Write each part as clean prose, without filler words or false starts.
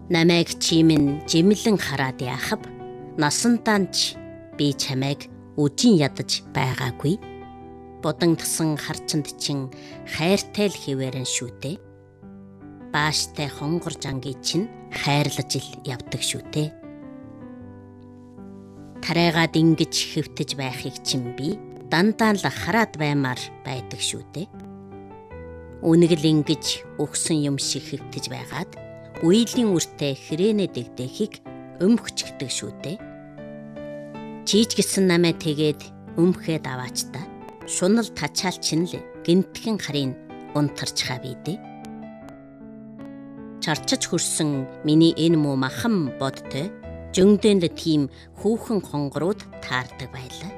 Намайг чи минь жимлэн хараад яахав. Насантаач би чамайг үжин ядаж байгаагүй. Будангдсан харчинд чин хайртай л хിവэрэн шүүтэй. Бааштай хонгор жанги чин хайрлаж ил явдаг шүүтэй. Тарайгаад ингэж хэвтэж байхыг чин би дандаа л хараад баймаар байдаг шүүтэй. Үнэгэл ингэж өгсөн юм шиг хэвтэж байгаад үеийн үртэй хэрээнэ дэгдэхийг өмгчгдэг шүүтэй. Чийж гисэн намайг тэгээд өмхээд аваач та. Шунал тачаал чин л гинтхэн харийн унтарчхаа бидэ. Чарчаж хөрсөн миний энэ муу махан бодтой жөндөөнд тийм хүүхэн хонгорууд таардаг байлаа.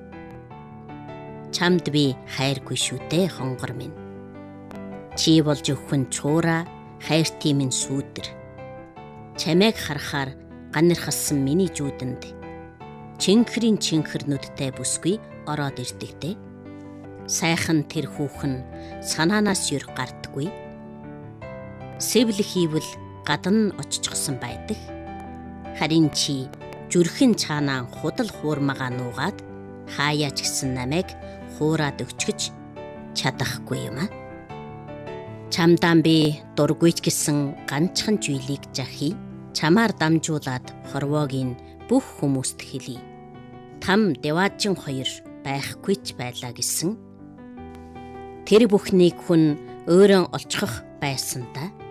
Чамд би хайргүй шүүтэй хонгор минь. Чи болж өхөн чуура хайртай минь сүүдэр. Чамайг харахаар ганархсан миний жүүдэнд чинхрийн чинхэр нүдтэй бүсгүй ороод ирдэгтэй. Сайхан тэр хүүхэн санаанаас юр гардаггүй. Сэвл хийвэл гадна нь оччихсан байдаг. Харин чи зүрхэн цаанаа худал хуурмагаа нуугаад хаяач гисэн намайг хуураад өчгөж чадахгүй юм а. Чамдаа би дургүйч гэсэн ганцхан зүйлийг жахи. Чамаар дамжуулаад хорвоогийн бүх хүмүүст хэлий. Там Деважин хоёр байхгүй ч байлаа гэсэн. Тэр бүхнийг хүн өөрөө олцох байсан та.